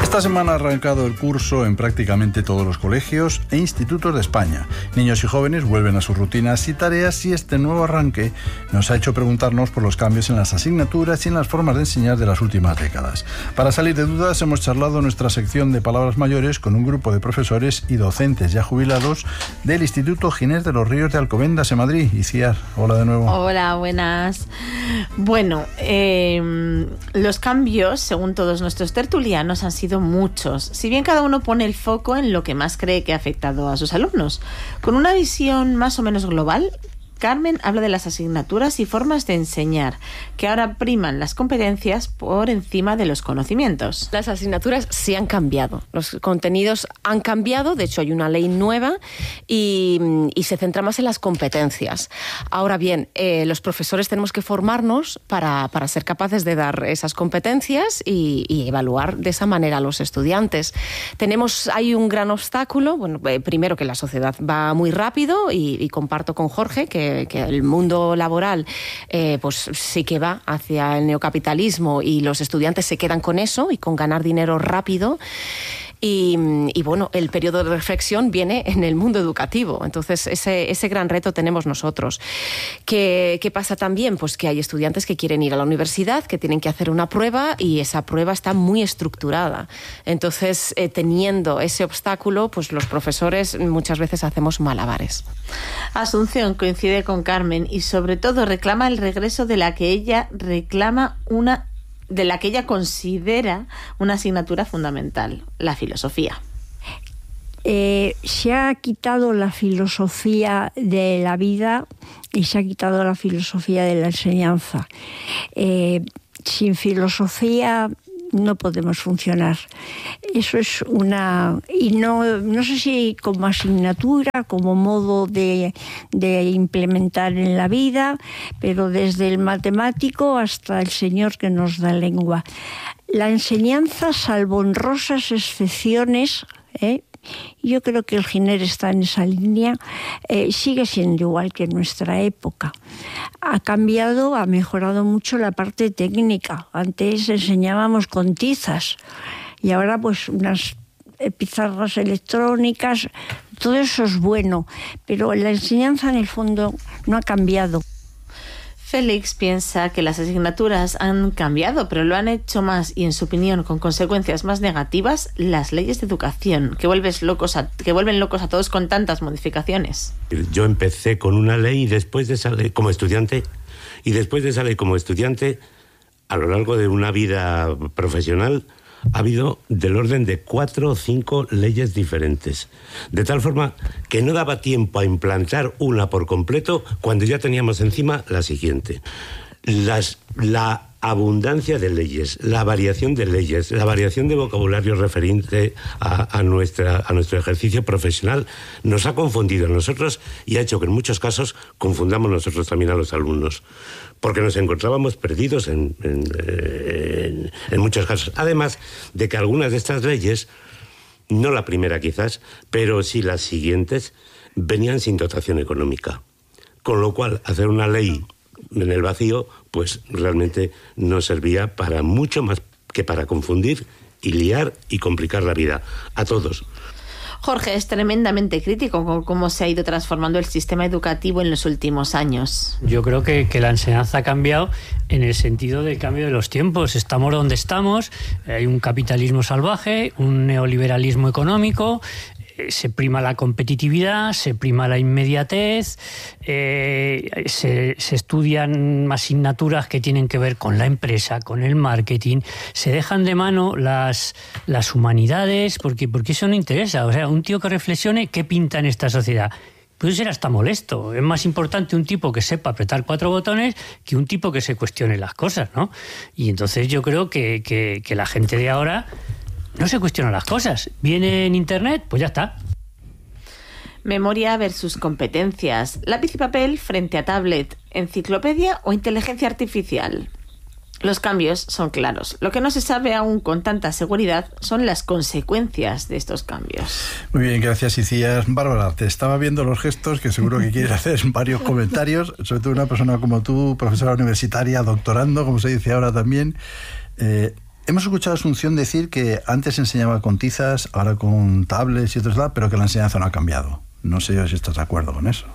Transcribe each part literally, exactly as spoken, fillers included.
Esta semana ha arrancado el curso en prácticamente todos los colegios e institutos de España. Niños y jóvenes vuelven a sus rutinas y tareas y este nuevo arranque nos ha hecho preguntarnos por los cambios en las asignaturas y en las formas de enseñar de las últimas décadas. Para salir de dudas hemos charlado en nuestra sección de Palabras Mayores con un grupo de profesores y docentes ya jubilados del Instituto Ginés de los Ríos de Alcobendas en Madrid. Iciar, hola de nuevo. Hola, buenas. Bueno, eh, los cambios, según todos nuestros tertulianos, han sido muchos, si bien cada uno pone el foco en lo que más cree que ha afectado a sus alumnos. Con una visión más o menos global, Carmen habla de las asignaturas y formas de enseñar, que ahora priman las competencias por encima de los conocimientos. Las asignaturas sí han cambiado, los contenidos han cambiado, de hecho hay una ley nueva y, y se centra más en las competencias. Ahora bien, eh, los profesores tenemos que formarnos para, para ser capaces de dar esas competencias y, y evaluar de esa manera a los estudiantes. Tenemos, hay un gran obstáculo, bueno, eh, primero que la sociedad va muy rápido y, y comparto con Jorge que que el mundo laboral eh, pues sí que va hacia el neocapitalismo y los estudiantes se quedan con eso y con ganar dinero rápido. Y, y bueno, el periodo de reflexión viene en el mundo educativo. Entonces, ese, ese gran reto tenemos nosotros. ¿Qué, ¿Qué pasa también? Pues que hay estudiantes que quieren ir a la universidad, que tienen que hacer una prueba y esa prueba está muy estructurada. Entonces, eh, teniendo ese obstáculo, pues los profesores muchas veces hacemos malabares. Asunción coincide con Carmen y sobre todo reclama el regreso de la que ella reclama una de la que ella considera una asignatura fundamental, la filosofía. Eh, se ha quitado la filosofía de la vida y se ha quitado la filosofía de la enseñanza. Eh, sin filosofía no podemos funcionar. Eso es una... Y no, no sé si como asignatura, como modo de, de implementar en la vida, pero desde el matemático hasta el señor que nos da lengua. La enseñanza, salvo honrosas excepciones, ¿eh? Yo creo que el Giner está en esa línea, eh, sigue siendo igual que en nuestra época. Ha cambiado, ha mejorado mucho la parte técnica. Antes enseñábamos con tizas y ahora pues unas pizarras electrónicas, todo eso es bueno, pero la enseñanza en el fondo no ha cambiado. Félix piensa que las asignaturas han cambiado, pero lo han hecho más y, en su opinión, con consecuencias más negativas, las leyes de educación, que, vuelves locos a, que vuelven locos a todos con tantas modificaciones. Yo empecé con una ley y después de esa ley como estudiante, y después de esa ley como estudiante, a lo largo de una vida profesional, ha habido del orden de cuatro o cinco leyes diferentes. De tal forma que no daba tiempo a implantar una por completo cuando ya teníamos encima la siguiente. Las, la abundancia de leyes, la variación de leyes, la variación de vocabulario referente a, a, nuestra, a nuestro ejercicio profesional nos ha confundido a nosotros y ha hecho que en muchos casos confundamos nosotros también a los alumnos, porque nos encontrábamos perdidos en, en, en, en muchos casos. Además de que algunas de estas leyes, no la primera quizás, pero sí las siguientes, venían sin dotación económica. Con lo cual, hacer una ley en el vacío, pues realmente no servía para mucho más que para confundir y liar y complicar la vida a todos. Jorge es tremendamente crítico con cómo se ha ido transformando el sistema educativo en los últimos años. Yo creo que, que la enseñanza ha cambiado en el sentido del cambio de los tiempos. Estamos donde estamos, hay un capitalismo salvaje, un neoliberalismo económico, se prima la competitividad, se prima la inmediatez, eh, se, se estudian asignaturas que tienen que ver con la empresa, con el marketing, se dejan de mano las, las humanidades, porque, porque eso no interesa. O sea, un tío que reflexione qué pinta en esta sociedad. Puede ser hasta molesto. Es más importante un tipo que sepa apretar cuatro botones que un tipo que se cuestione las cosas, ¿no? Y entonces yo creo que, que, que la gente de ahora no se cuestiona las cosas. Viene en internet, pues ya está. Memoria versus competencias. Lápiz y papel frente a tablet. Enciclopedia o inteligencia artificial. Los cambios son claros. Lo que no se sabe aún con tanta seguridad son las consecuencias de estos cambios. Muy bien, gracias, Icías. Bárbara, te estaba viendo los gestos, que seguro que quieres hacer varios comentarios, sobre todo una persona como tú, profesora universitaria, doctorando, como se dice ahora también. Eh, hemos escuchado a Asunción decir que antes enseñaba con tizas, ahora con tablets y otros, pero que la enseñanza no ha cambiado. No sé yo si estás de acuerdo con eso.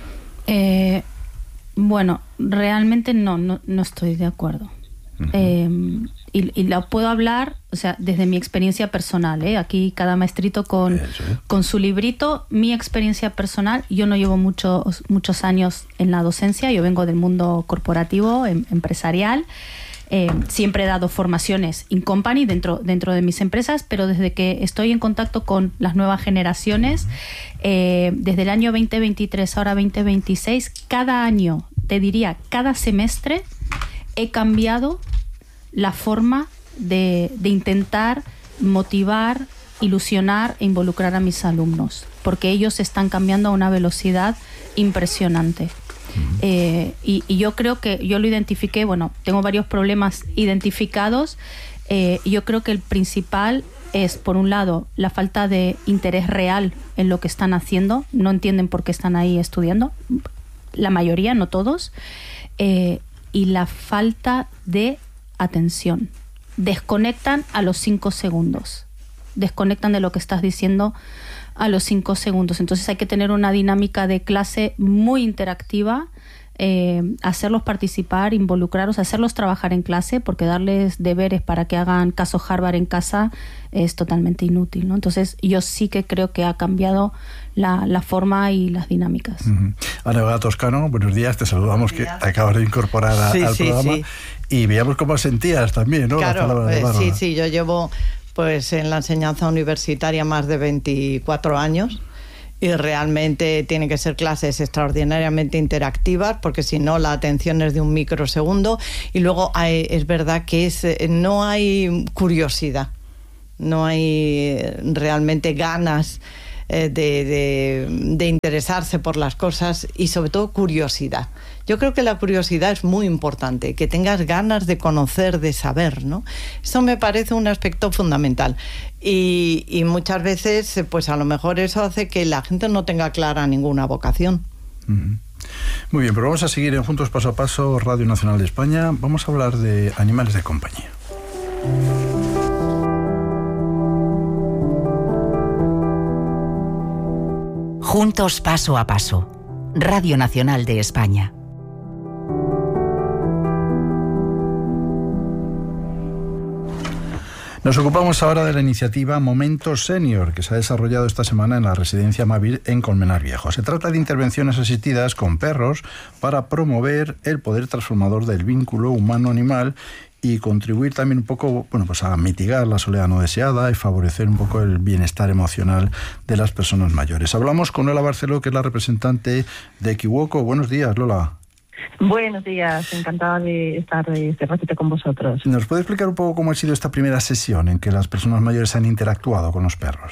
Eh, bueno, realmente no, no, no estoy de acuerdo. Uh-huh. Eh, y, y lo puedo hablar, o sea, desde mi experiencia personal, ¿eh? Aquí cada maestrito con, con su librito. Mi experiencia personal, yo no llevo muchos, muchos años en la docencia, yo vengo del mundo corporativo, em, empresarial. Eh, siempre he dado formaciones in company dentro, dentro de mis empresas, pero desde que estoy en contacto con las nuevas generaciones, eh, desde el año veinte veintitrés, ahora veinte veintiséis, cada año, te diría, cada semestre, he cambiado la forma de, de intentar motivar, ilusionar e involucrar a mis alumnos, porque ellos están cambiando a una velocidad impresionante. Eh, y, y yo creo que yo lo identifiqué, bueno, tengo varios problemas identificados. Eh, yo creo que el principal es, por un lado, la falta de interés real en lo que están haciendo. No entienden por qué están ahí estudiando, la mayoría, no todos. Eh, y la falta de atención. Desconectan a los cinco segundos. Desconectan de lo que estás diciendo a los cinco segundos. Entonces hay que tener una dinámica de clase muy interactiva, eh, hacerlos participar, involucrarlos, hacerlos trabajar en clase, porque darles deberes para que hagan caso Harvard en casa es totalmente inútil, ¿no? Entonces yo sí que creo que ha cambiado la, la forma y las dinámicas. Uh-huh. Ana Vega Toscano, buenos días, te saludamos, que te acabas de incorporar a, sí, al sí, programa sí. Y veíamos cómo sentías también, ¿no? Claro, eh, sí, sí, yo llevo pues en la enseñanza universitaria más de veinticuatro años y realmente tienen que ser clases extraordinariamente interactivas, porque si no la atención es de un microsegundo, y luego hay, es verdad que es, no hay curiosidad, no hay realmente ganas eh, de, de, de interesarse por las cosas y sobre todo curiosidad. Yo creo que la curiosidad es muy importante, que tengas ganas de conocer, de saber, ¿no? Eso me parece un aspecto fundamental. Y, y muchas veces, pues a lo mejor eso hace que la gente no tenga clara ninguna vocación. Uh-huh. Muy bien, pero vamos a seguir en Juntos Paso a Paso, Radio Nacional de España. Vamos a hablar de animales de compañía. Juntos Paso a Paso, Radio Nacional de España. Nos ocupamos ahora de la iniciativa Momento Senior, que se ha desarrollado esta semana en la residencia Mavir en Colmenar Viejo. Se trata de intervenciones asistidas con perros para promover el poder transformador del vínculo humano-animal y contribuir también un poco, bueno, pues a mitigar la soledad no deseada y favorecer un poco el bienestar emocional de las personas mayores. Hablamos con Lola Barceló, que es la representante de Equivoco. Buenos días, Lola. Buenos días, encantada de estar este ratito con vosotros. ¿Nos puede explicar un poco cómo ha sido esta primera sesión en que las personas mayores han interactuado con los perros?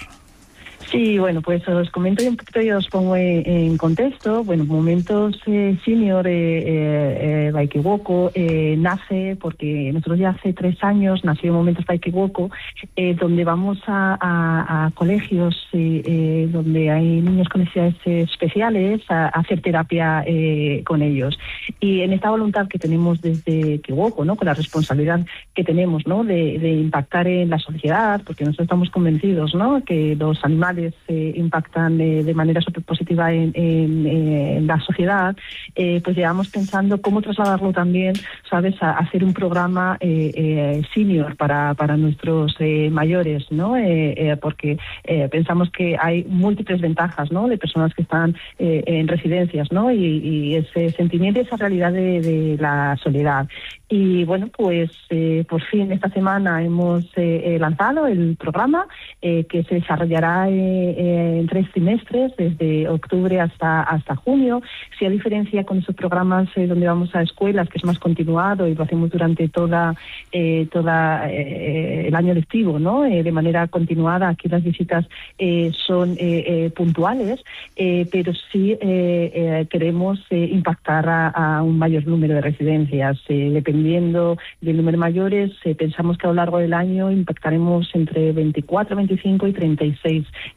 Sí, bueno, pues os comento y un poquito y os pongo en contexto. Bueno, Momentos eh, Senior eh, eh, by Equivoco eh, nace porque nosotros ya hace tres años nació Momentos by Equivoco, eh, donde vamos a, a, a colegios eh, eh, donde hay niños con necesidades especiales a, a hacer terapia eh, con ellos. Y en esta voluntad que tenemos desde Equivoco, ¿no? Con la responsabilidad que tenemos, ¿no? de, de impactar en la sociedad, porque nosotros estamos convencidos, ¿no? que los animales Eh, impactan eh, de manera súper positiva en, en, en la sociedad, eh, pues llevamos pensando cómo trasladarlo también, ¿sabes?, a, a hacer un programa eh, eh, senior para, para nuestros eh, mayores, ¿no? Eh, eh, porque eh, pensamos que hay múltiples ventajas, ¿no?, de personas que están eh, en residencias, ¿no?, y, y ese sentimiento y esa realidad de, de la soledad. Y bueno, pues eh, por fin esta semana hemos eh, lanzado el programa eh, que se desarrollará eh, eh, en tres trimestres, desde octubre hasta hasta junio. Si a diferencia con esos programas eh, donde vamos a escuelas, que es más continuado y lo hacemos durante toda eh, toda eh, el año lectivo, ¿no? Eh, de manera continuada, aquí las visitas eh, son eh, eh, puntuales, eh, pero sí eh, eh, queremos eh, impactar a, a un mayor número de residencias, eh, dependiendo del número de mayores, eh, pensamos que a lo largo del año impactaremos entre veinticuatro, veinticinco y treinta y seis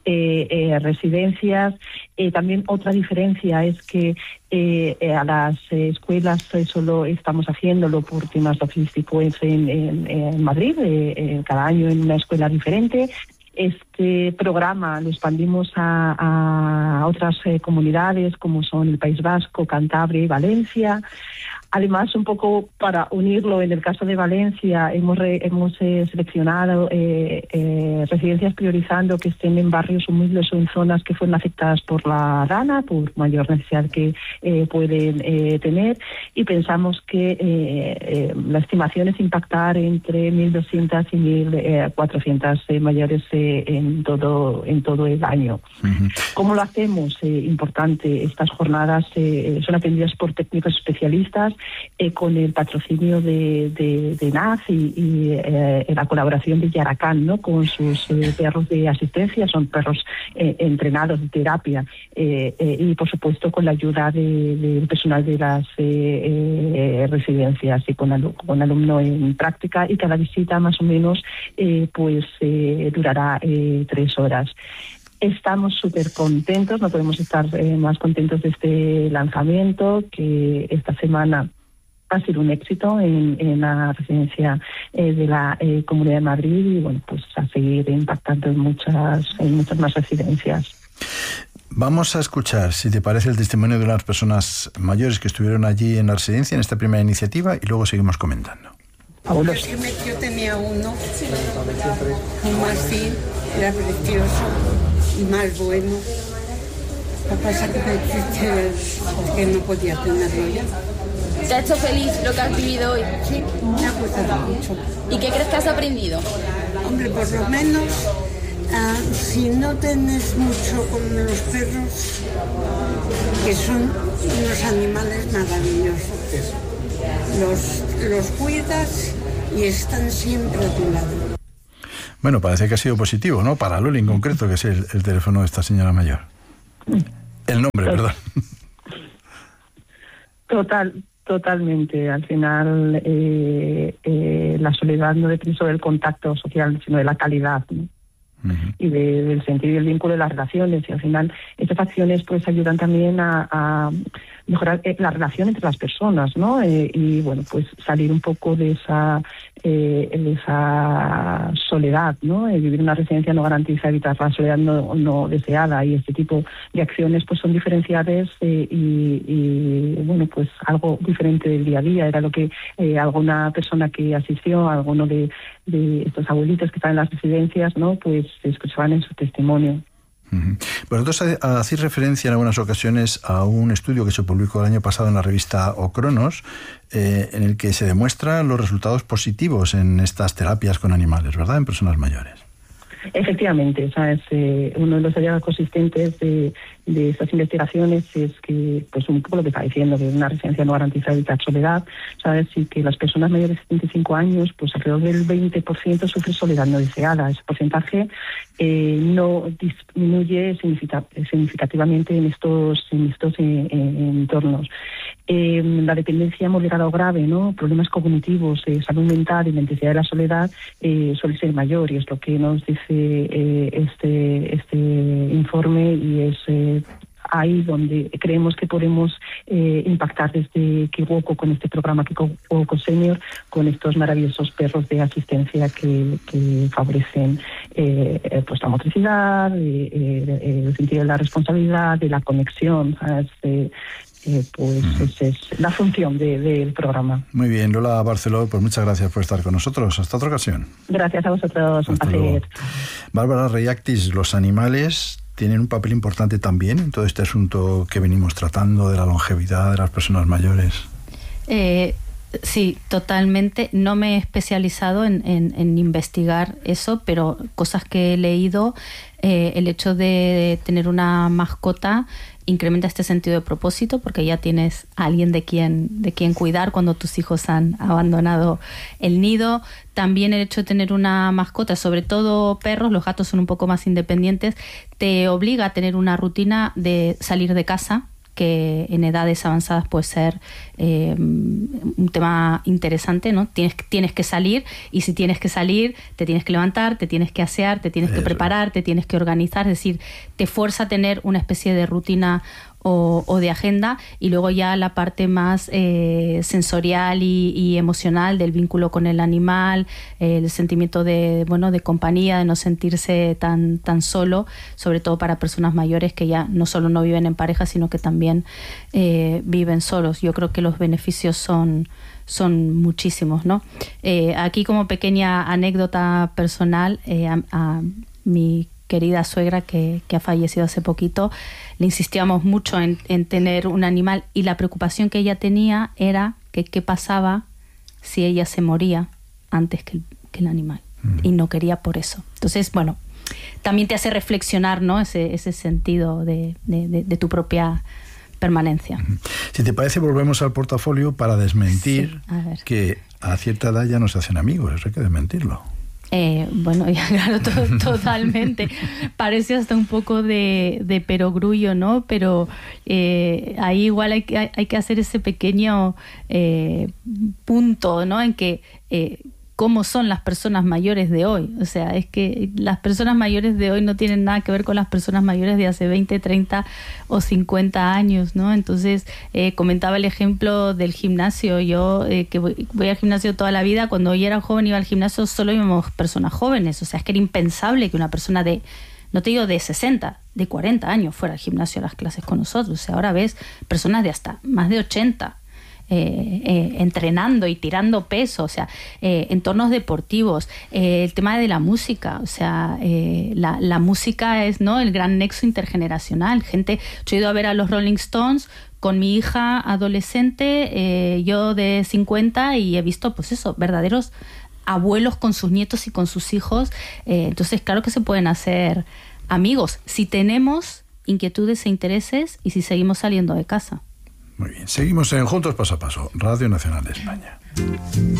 eh, eh, residencias. Eh, también otra diferencia es que eh, eh, a las eh, escuelas eh, solo estamos haciéndolo por temas logísticos en, en, en Madrid, eh, eh, cada año en una escuela diferente. Este programa lo expandimos a, a otras eh, comunidades como son el País Vasco, Cantabria y Valencia. Además, un poco para unirlo, en el caso de Valencia hemos re, hemos eh, seleccionado eh, eh, residencias priorizando que estén en barrios humildes o en zonas que fueron afectadas por la rana, por mayor necesidad que eh, pueden eh, tener, y pensamos que eh, eh, la estimación es impactar entre mil doscientas y mil cuatrocientas eh, mayores eh, en todo en todo el año. Uh-huh. ¿Cómo lo hacemos? Eh, importante, estas jornadas eh, son atendidas por técnicos especialistas Eh, con el patrocinio de, de, de N A Z y, y eh, la colaboración de Yaracán, ¿no? Con sus eh, perros de asistencia, son perros eh, entrenados de terapia, eh, eh, y por supuesto con la ayuda del de, de personal de las eh, eh, residencias y con, alu con alumno en práctica, y cada visita más o menos eh, pues eh, durará eh, tres horas. Estamos súper contentos, no podemos estar eh, más contentos de este lanzamiento, que esta semana ha sido un éxito en, en la residencia eh, de la eh, Comunidad de Madrid, y bueno, pues a seguir impactando en muchas, en muchas más residencias. Vamos a escuchar, si te parece, el testimonio de las personas mayores que estuvieron allí en la residencia en esta primera iniciativa, y luego seguimos comentando. Yo, yo tenía uno, un marfil, era precioso y más bueno. Lo que pasa es que, que no podía tenerlo ya. ¿Te ha hecho feliz lo que has vivido hoy? Sí, me ha gustado mucho. ¿Y qué crees que has aprendido? Hombre, por lo menos, uh, si no tenés mucho con los perros, que son unos animales maravillosos. Los, los cuidas y están siempre a tu lado. Bueno, parece que ha sido positivo, ¿no? Para Loli en concreto, que es el, el teléfono de esta señora mayor. El nombre, perdón. Total, totalmente. Al final, eh, eh, la soledad no depende solo del contacto social, sino de la calidad, ¿no? Uh-huh. Y de, del sentido y el vínculo de las relaciones. Y al final, estas acciones pues ayudan también a, a mejorar eh, la relación entre las personas, ¿no? Eh, y bueno, pues salir un poco de esa eh, de esa soledad, ¿no? Eh, vivir en una residencia no garantiza evitar la soledad no, no deseada, y este tipo de acciones pues son diferenciales eh, y, y bueno, pues algo diferente del día a día. Era lo que eh, alguna persona que asistió, alguno de, de estos abuelitos que están en las residencias, ¿no? Pues se escuchaban en su testimonio. Uh-huh. Vosotros hacéis referencia en algunas ocasiones a un estudio que se publicó el año pasado en la revista Ocronos, eh, en el que se demuestran los resultados positivos en estas terapias con animales, ¿verdad?, en personas mayores. Efectivamente, o sea, es, eh, uno de los hallazgos consistentes de, de estas investigaciones es que, pues un poco lo que está diciendo, que una residencia no garantiza evitar soledad, ¿sabes? Y que las personas mayores de setenta y cinco años, pues alrededor del veinte por ciento sufren soledad no deseada. Ese porcentaje eh, no disminuye significativamente en estos, en estos eh, entornos. Eh, la dependencia moderada o grave, ¿no? Problemas cognitivos, eh, salud mental y la intensidad de la soledad eh, suele ser mayor, y es lo que nos dice eh, este este informe, y es eh, ahí donde creemos que podemos eh, impactar desde Kiwoko con este programa Kiwoko Senior, con estos maravillosos perros de asistencia que, que favorecen eh, pues la motricidad, eh, eh, el sentido de la responsabilidad, de la conexión, ¿sabes? Eh, Eh, pues uh-huh. esa es la función del de, programa. Muy bien, Lola Barceló, pues muchas gracias por estar con nosotros. Hasta otra ocasión. Gracias a vosotros, un placer. Bárbara Reyactis, los animales tienen un papel importante también en todo este asunto que venimos tratando de la longevidad de las personas mayores. Eh, sí, totalmente. No me he especializado en, en, en investigar eso, pero cosas que he leído, eh, el hecho de tener una mascota incrementa este sentido de propósito, porque ya tienes a alguien de quien, de quien cuidar cuando tus hijos han abandonado el nido. También el hecho de tener una mascota, sobre todo perros, los gatos son un poco más independientes, te obliga a tener una rutina de salir de casa, que en edades avanzadas puede ser eh, un tema interesante, ¿no? Tienes, tienes que salir, y si tienes que salir, te tienes que levantar, te tienes que asear, te tienes que preparar, te tienes que organizar, es decir, te fuerza a tener una especie de rutina O, o de agenda, y luego ya la parte más eh, sensorial y, y emocional del vínculo con el animal, eh, el sentimiento de, bueno, de compañía, de no sentirse tan, tan solo, sobre todo para personas mayores que ya no solo no viven en pareja, sino que también eh, viven solos. Yo creo que los beneficios son, son muchísimos, ¿no? Eh, aquí, como pequeña anécdota personal, eh, a, a mi querida suegra que, que ha fallecido hace poquito, le insistíamos mucho en, en tener un animal, y la preocupación que ella tenía era que qué pasaba si ella se moría antes que el, que el animal, mm. y no quería por eso. Entonces, bueno, también te hace reflexionar, ¿no? Ese, ese sentido de, de, de, de tu propia permanencia. Si te parece, volvemos al portafolio para desmentir sí, a ver. que a cierta edad ya no se hacen amigos, eso hay que desmentirlo. Eh, bueno, ya, claro, to, totalmente. Parece hasta un poco de, de perogrullo, ¿no? Pero eh, ahí igual hay que, hay que hacer ese pequeño eh, punto, ¿no? En que eh, cómo son las personas mayores de hoy. O sea, es que las personas mayores de hoy no tienen nada que ver con las personas mayores de hace veinte, treinta o cincuenta años, ¿no? Entonces, eh, comentaba el ejemplo del gimnasio. Yo, eh, que voy, voy al gimnasio toda la vida, cuando yo era joven iba al gimnasio, solo íbamos personas jóvenes. O sea, es que era impensable que una persona de, no te digo de sesenta, de cuarenta años fuera al gimnasio a las clases con nosotros. O sea, ahora ves personas de hasta más de ochenta. Eh, eh, entrenando y tirando peso, o sea, eh, entornos deportivos, eh, el tema de la música, o sea, eh, la, la música es, ¿no?, el gran nexo intergeneracional. Gente, yo he ido a ver a los Rolling Stones con mi hija adolescente, eh, yo de cincuenta, y he visto, pues eso, verdaderos abuelos con sus nietos y con sus hijos. Eh, entonces, claro que se pueden hacer amigos si tenemos inquietudes e intereses, y si seguimos saliendo de casa. Muy bien, seguimos en Juntos Paso a Paso, Radio Nacional de España.